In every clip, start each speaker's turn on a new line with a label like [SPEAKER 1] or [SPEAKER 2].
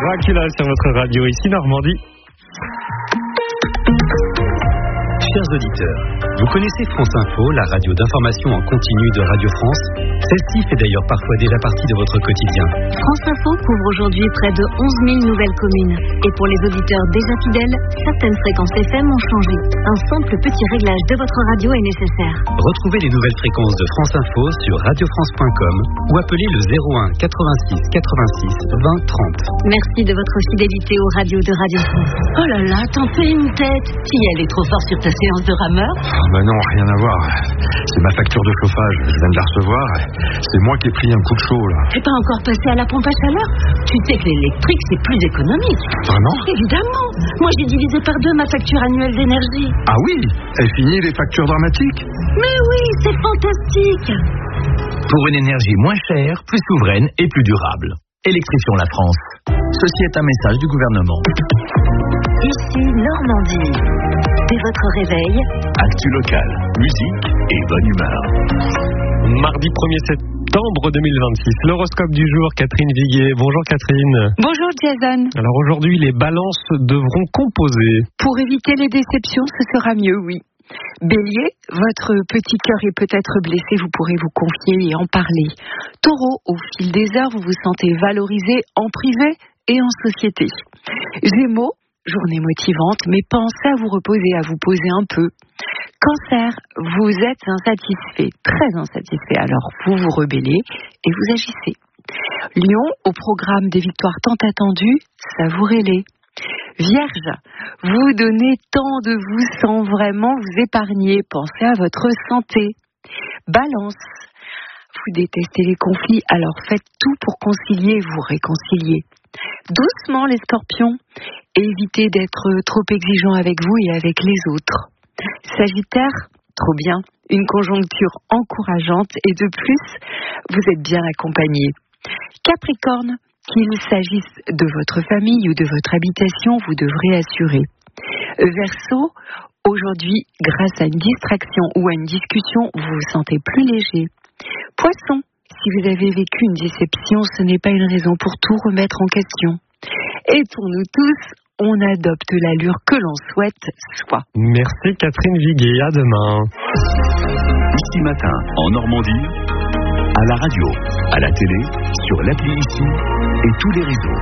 [SPEAKER 1] Dracula sur votre radio, ici Normandie.
[SPEAKER 2] Chers auditeurs, vous connaissez France Info, la radio d'information en continu de Radio France. Celle-ci fait d'ailleurs parfois déjà partie de votre quotidien.
[SPEAKER 3] France Info couvre aujourd'hui près de 11 000 nouvelles communes. Et pour les auditeurs déjà fidèles, certaines fréquences FM ont changé. Un simple petit réglage de votre radio est nécessaire.
[SPEAKER 2] Retrouvez les nouvelles fréquences de France Info sur radiofrance.com ou appelez le 01 86 86 20 30.
[SPEAKER 3] Merci de votre fidélité aux radios de Radio France.
[SPEAKER 4] Oh là là, t'en fais une tête. Si elle est trop forte sur ta séance de rameur.
[SPEAKER 5] Bah non, rien à voir. C'est ma facture de chauffage. Je viens de la recevoir. C'est moi qui ai pris un coup de chaud, là.
[SPEAKER 4] T'es pas encore passé à la pompe à chaleur? Tu sais que l'électrique, c'est plus économique.
[SPEAKER 5] Vraiment?
[SPEAKER 4] Évidemment. Moi, j'ai divisé par 2 ma facture annuelle d'énergie.
[SPEAKER 5] Ah oui? Elle finit les factures dramatiques?
[SPEAKER 4] Mais oui, c'est fantastique.
[SPEAKER 6] Pour une énergie moins chère, plus souveraine et plus durable. Électrifions la France. Ceci est un message du gouvernement.
[SPEAKER 3] Ici Normandie. Dès votre réveil,
[SPEAKER 6] Actu local, musique et bonne humeur.
[SPEAKER 1] Mardi 1er septembre 2026, l'horoscope du jour, Catherine Viguier. Bonjour Catherine.
[SPEAKER 7] Bonjour Jason.
[SPEAKER 1] Alors aujourd'hui, les balances devront composer.
[SPEAKER 7] Pour éviter les déceptions, ce sera mieux, oui. Bélier, votre petit cœur est peut-être blessé, vous pourrez vous confier et en parler. Taureau, au fil des heures, vous vous sentez valorisé en privé et en société. Gémeaux, journée motivante, mais pensez à vous reposer, à vous poser un peu. Cancer, vous êtes insatisfait, très insatisfait, alors vous vous rebellez et vous agissez. Lion, au programme des victoires tant attendues, savourez-les. Vierge, vous donnez tant de vous sans vraiment vous épargner, pensez à votre santé. Balance, vous détestez les conflits, alors faites tout pour concilier, vous réconcilier. Doucement les scorpions, évitez d'être trop exigeant avec vous et avec les autres. Sagittaire, trop bien, une conjoncture encourageante et de plus, vous êtes bien accompagné. Capricorne, qu'il s'agisse de votre famille ou de votre habitation, vous devrez assurer. Verseau, aujourd'hui, grâce à une distraction ou à une discussion, vous vous sentez plus léger. Poisson, si vous avez vécu une déception, ce n'est pas une raison pour tout remettre en question. Et pour nous tous, on adopte l'allure que l'on souhaite soit.
[SPEAKER 1] Merci Catherine Viguier, à demain.
[SPEAKER 6] Ici matin, en Normandie, à la radio, à la télé, sur l'appli Ici et tous les réseaux.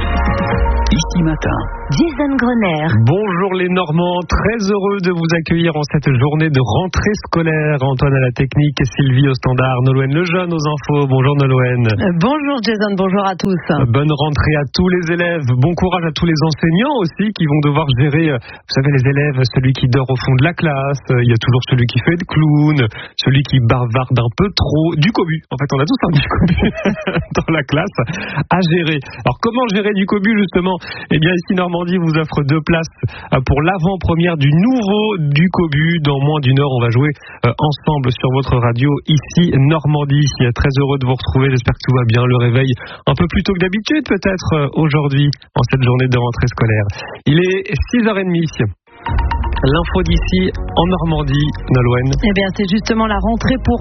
[SPEAKER 6] Ici matin.
[SPEAKER 3] Jason Grener.
[SPEAKER 1] Bonjour les Normands, très heureux de vous accueillir en cette journée de rentrée scolaire. Antoine à la technique, Sylvie au standard, Nolwenn Lejeune aux infos. Bonjour Nolwenn.
[SPEAKER 8] Bonjour Jason, bonjour à tous.
[SPEAKER 1] Bonne rentrée à tous les élèves. Bon courage à tous les enseignants aussi qui vont devoir gérer, vous savez, les élèves, celui qui dort au fond de la classe, il y a toujours celui qui fait le clown, celui qui bavarde un peu trop, du cobu. En fait, on a tous un du cobu dans la classe à gérer. Alors comment gérer du cobu justement? Eh bien ici Normandie vous offre 2 places pour l'avant-première du nouveau du cobu. Dans moins d'une heure, on va jouer ensemble sur votre radio ici Normandie. Très heureux de vous retrouver, j'espère que tout va bien. Le réveil un peu plus tôt que d'habitude peut-être aujourd'hui en cette journée de rentrée scolaire. Il est 6h30. L'info d'ici en Normandie, Nolwenn.
[SPEAKER 8] Eh bien, c'est justement la rentrée pour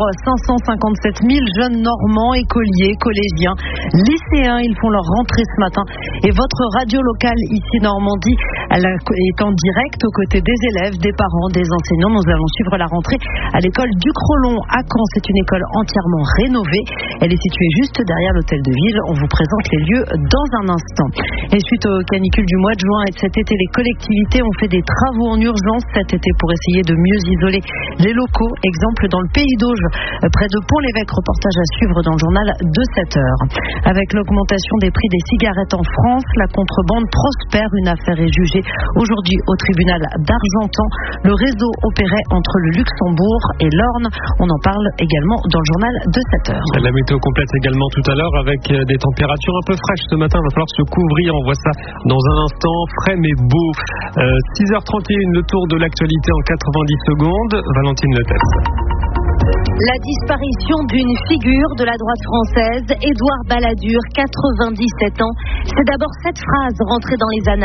[SPEAKER 8] 557 000 jeunes Normands, écoliers, collégiens, lycéens. Ils font leur rentrée ce matin. Et votre radio locale ici Normandie, elle est en direct aux côtés des élèves, des parents, des enseignants. Nous allons suivre la rentrée à l'école du Crolon à Caen. C'est une école entièrement rénovée. Elle est située juste derrière l'hôtel de ville. On vous présente les lieux dans un instant. Et suite aux canicules du mois de juin et de cet été, les collectivités ont fait des travaux en urgence cet été pour essayer de mieux isoler les locaux. Exemple dans le Pays d'Auge, près de Pont-l'Évêque, reportage à suivre dans le journal de 7 heures. Avec l'augmentation des prix des cigarettes en France, la contrebande prospère. Une affaire est jugée aujourd'hui au tribunal d'Argentan. Le réseau opérait entre le Luxembourg et l'Orne. On en parle également dans le journal de 7 heures.
[SPEAKER 1] La météo complète également tout à l'heure avec des températures un peu fraîches ce matin. Il va falloir se couvrir. On voit ça dans un instant. Frais mais beau. 6h31, le tour de l'actualité en 90 secondes. Valentine Letès.
[SPEAKER 3] La disparition d'une figure de la droite française, Édouard Balladur, 97 ans. C'est d'abord cette phrase rentrée dans les annales.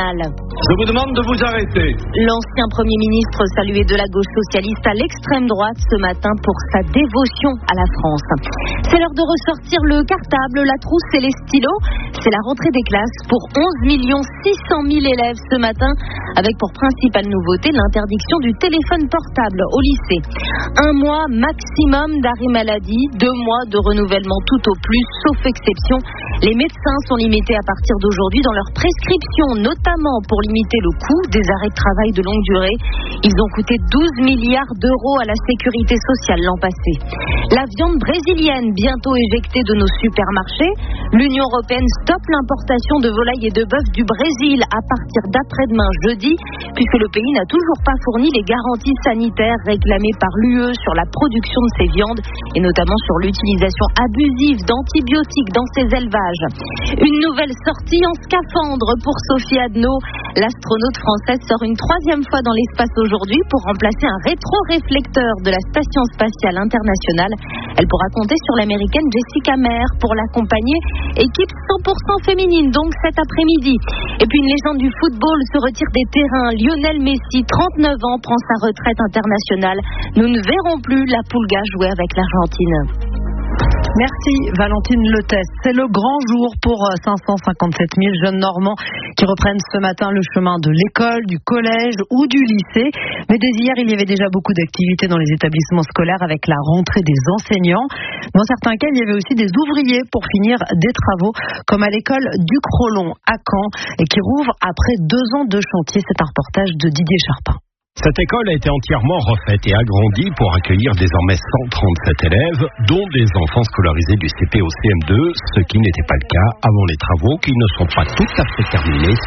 [SPEAKER 9] Je vous demande de vous arrêter.
[SPEAKER 3] L'ancien Premier ministre salué de la gauche socialiste à l'extrême droite ce matin pour sa dévotion à la France. C'est l'heure de ressortir le cartable, la trousse et les stylos. C'est la rentrée des classes pour 11 600 000 élèves ce matin, avec pour principale nouveauté l'interdiction du téléphone portable au lycée. 1 mois maximum d'arrêt maladie, 2 mois de renouvellement tout au plus, sauf exception. Les médecins sont limités à partir d'aujourd'hui dans leurs prescriptions, notamment pour limiter le coût des arrêts de travail de longue durée. Ils ont coûté 12 milliards d'euros à la sécurité sociale l'an passé. La viande brésilienne bientôt éjectée de nos supermarchés. L'Union européenne stoppe l'importation de volailles et de bœuf du Brésil à partir d'après-demain jeudi, puisque le pays n'a toujours pas fourni les garanties sanitaires réclamées par l'UE sur la production de ces viandes et notamment sur l'utilisation abusive d'antibiotiques dans ces élevages. Une nouvelle sortie en scaphandre pour Sophie Adno. L'astronaute française sort une 3e fois dans l'espace aujourd'hui pour remplacer un rétroréflecteur de la Station spatiale internationale. Elle pourra compter sur l'américaine Jessica Meir pour l'accompagner. Équipe 100% féminine donc cet après-midi. Et puis une légende du football se retire des terrains. Lionel Messi, 39 ans, prend sa retraite internationale. Nous ne verrons plus la Pulga jouer avec l'Argentine.
[SPEAKER 8] Merci Valentine Leteste. C'est le grand jour pour 557 000 jeunes Normands qui reprennent ce matin le chemin de l'école, du collège ou du lycée. Mais dès hier, il y avait déjà beaucoup d'activités dans les établissements scolaires avec la rentrée des enseignants. Dans certains cas, il y avait aussi des ouvriers pour finir des travaux, comme à l'école du Crolon à Caen, et qui rouvre après 2 ans de chantier. C'est un reportage de Didier Charpin.
[SPEAKER 10] Cette école a été entièrement refaite et agrandie pour accueillir désormais 137 élèves, dont des enfants scolarisés du CP au CM2, ce qui n'était pas le cas avant les travaux qui ne sont pas tout à fait terminés.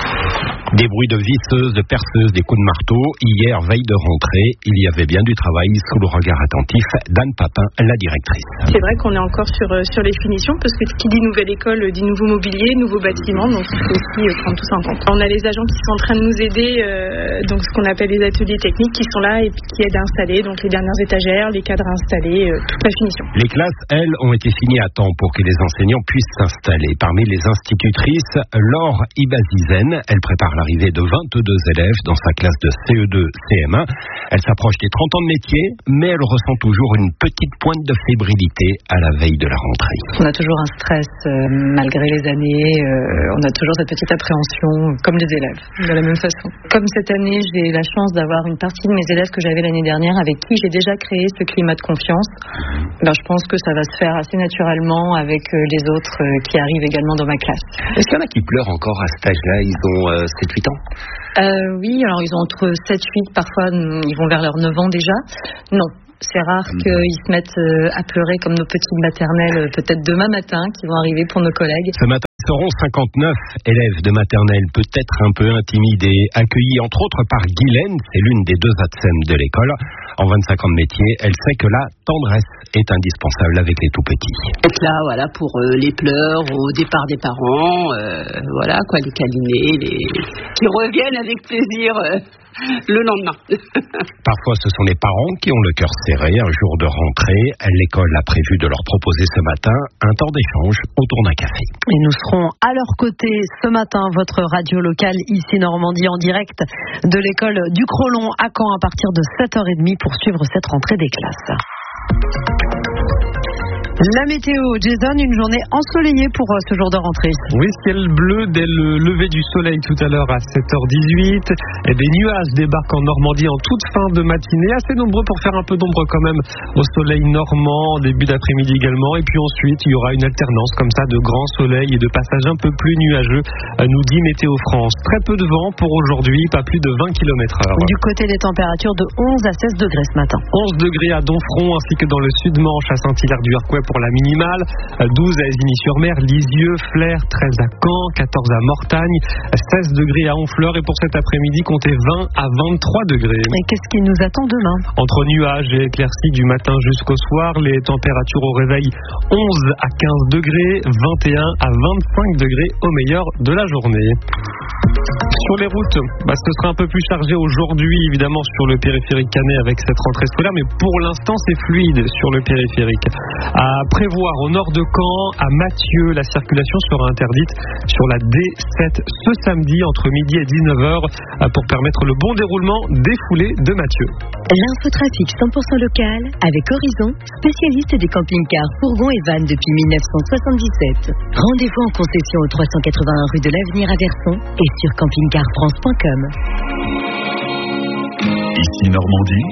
[SPEAKER 10] Des bruits de visseuses, de perceuses, des coups de marteau. Hier, veille de rentrée, il y avait bien du travail sous le regard attentif d'Anne Papin, la directrice.
[SPEAKER 11] C'est vrai qu'on est encore sur les finitions, parce que qui dit nouvelle école dit nouveau mobilier, nouveau bâtiment, donc il faut aussi prendre tout ça en compte. On a les agents qui sont en train de nous aider, donc ce qu'on appelle les ateliers techniques qui sont là et qui aident à installer, donc les dernières étagères, les cadres à installer, toute la finition.
[SPEAKER 10] Les classes, elles, ont été finies à temps pour que les enseignants puissent s'installer. Parmi les institutrices, Laure Ibazizen, elle prépare l'arrivée de 22 élèves dans sa classe de CE2, CM1. Elle s'approche des 30 ans de métier, mais elle ressent toujours une petite pointe de fébrilité à la veille de la rentrée.
[SPEAKER 12] On a toujours un stress malgré les années, on a toujours cette petite appréhension, comme les élèves, de la même façon. Comme cette année, j'ai la chance d'avoir une partie de mes élèves que j'avais l'année dernière avec qui j'ai déjà créé ce climat de confiance. Je pense que ça va se faire assez naturellement avec les autres qui arrivent également dans ma classe.
[SPEAKER 13] Est-ce qu'il y en a qui pleurent encore à cet âge-là? Ils ont 7-8 ans?
[SPEAKER 12] Oui, alors ils ont entre 7-8, parfois ils vont vers leurs 9 ans déjà. Non. C'est rare qu'ils se mettent à pleurer comme nos petites maternelles, peut-être demain matin, qui vont arriver pour nos collègues.
[SPEAKER 10] Ce matin, ils seront 59 élèves de maternelle, peut-être un peu intimidés, accueillis entre autres par Guylaine, c'est l'une des 2 ATSEM de l'école. En 25 ans de métier, elle sait que la tendresse est indispensable avec les tout-petits.
[SPEAKER 4] Être là, voilà, pour les pleurs au départ des parents, voilà, quoi, les câliner, qui reviennent avec plaisir le lendemain.
[SPEAKER 10] Parfois, ce sont les parents qui ont le cœur serré. Un jour de rentrée, l'école a prévu de leur proposer ce matin un temps d'échange autour d'un café.
[SPEAKER 8] Et nous serons à leur côté ce matin, votre radio locale ici Normandie en direct de l'école du Crolon à Caen à partir de 7h30 pour suivre cette rentrée des classes. La météo, Jason, une journée ensoleillée pour ce jour de rentrée.
[SPEAKER 1] Oui, ciel bleu dès le lever du soleil tout à l'heure à 7h18. Et des nuages débarquent en Normandie en toute fin de matinée. Assez nombreux pour faire un peu d'ombre quand même au soleil normand, début d'après-midi également. Et puis ensuite, il y aura une alternance comme ça de grand soleil et de passage un peu plus nuageux, nous dit Météo France. Très peu de vent pour aujourd'hui, pas plus de 20 km/h.
[SPEAKER 8] Du côté des températures de 11 à 16 degrés ce matin.
[SPEAKER 1] 11 degrés à Donfront ainsi que dans le sud-Manche à Saint-Hilaire-du-Harcouët pour la minimale, 12 à Isigny-sur-Mer, Lisieux, Flers, 13 à Caen, 14 à Mortagne, 16 degrés à Honfleur et pour cet après-midi, comptez 20 à 23 degrés.
[SPEAKER 8] Et qu'est-ce qui nous attend demain?
[SPEAKER 1] Entre nuages et éclaircies du matin jusqu'au soir, les températures au réveil 11 à 15 degrés, 21 à 25 degrés au meilleur de la journée. Sur les routes, ce sera un peu plus chargé aujourd'hui, évidemment, sur le périphérique canet avec cette rentrée scolaire, mais pour l'instant, c'est fluide sur le périphérique. À prévoir au nord de Caen, à Mathieu, la circulation sera interdite sur la D7 ce samedi entre midi et 19h pour permettre le bon déroulement des foulées de Mathieu.
[SPEAKER 14] L'infotrafic 100% local avec Horizon, spécialiste des camping-cars, fourgons et vannes depuis 1977. Rendez-vous en concession au 381 rue de l'Avenir à Verson et sur campingcarfrance.com.
[SPEAKER 6] Ici Normandie.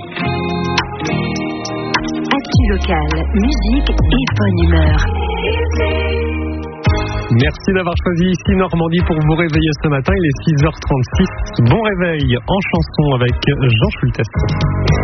[SPEAKER 14] Actu locale, musique et bonne humeur.
[SPEAKER 1] Merci d'avoir choisi ici Normandie pour vous réveiller ce matin. Il est 6h36. Bon réveil en chanson avec Jean Schultes.